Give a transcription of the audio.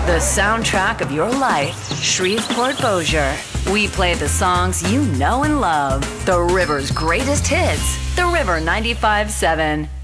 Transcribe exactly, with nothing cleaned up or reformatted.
The soundtrack of your life, Shreveport Bossier. We play the songs you know and love. The River's greatest hits. The River ninety-five seven.